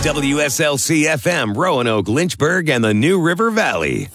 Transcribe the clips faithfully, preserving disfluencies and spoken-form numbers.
W S L C F M, Roanoke, Lynchburg, and the New River Valley.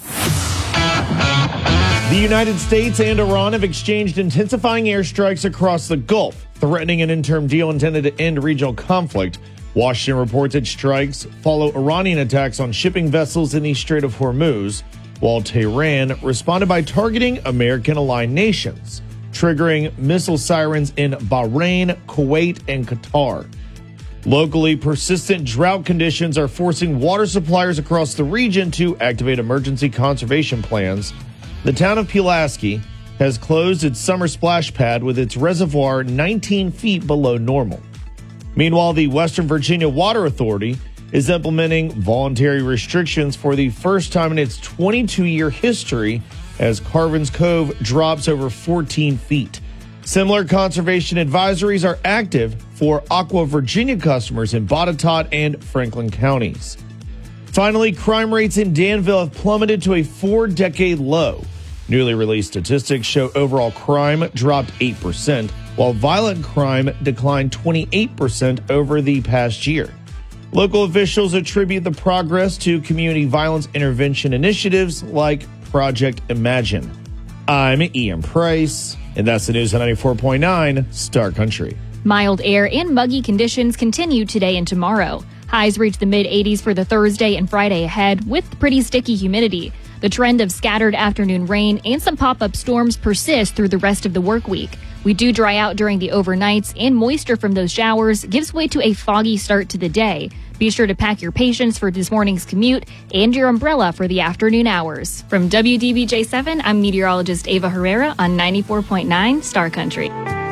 The United States and Iran have exchanged intensifying airstrikes across the Gulf, threatening an interim deal intended to end regional conflict. Washington reports its strikes follow Iranian attacks on shipping vessels in the Strait of Hormuz, while Tehran responded by targeting American-aligned nations, triggering missile sirens in Bahrain, Kuwait, and Qatar. Locally, persistent drought conditions are forcing water suppliers across the region to activate emergency conservation plans. The town of Pulaski has closed its summer splash pad with its reservoir nineteen feet below normal. Meanwhile, the Western Virginia Water Authority is implementing voluntary restrictions for the first time in its twenty-two-year history as Carvin's Cove drops over fourteen feet. Similar conservation advisories are active for Aqua Virginia customers in Botetourt and Franklin counties. Finally, crime rates in Danville have plummeted to a four-decade low. Newly released statistics show overall crime dropped eight percent, while violent crime declined twenty-eight percent over the past year. Local officials attribute the progress to community violence intervention initiatives like Project Imagine. I'm Ian Price, and that's the news on ninety-four point nine Star Country. Mild air and muggy conditions continue today and tomorrow. Highs reach the mid-eighties for the Thursday and Friday ahead, with pretty sticky humidity. The trend of scattered afternoon rain and some pop-up storms persist through the rest of the work week. We do dry out during the overnights, and moisture from those showers gives way to a foggy start to the day. Be sure to pack your patience for this morning's commute and your umbrella for the afternoon hours. From W D B J seven, I'm meteorologist Ava Herrera on ninety-four point nine Star Country.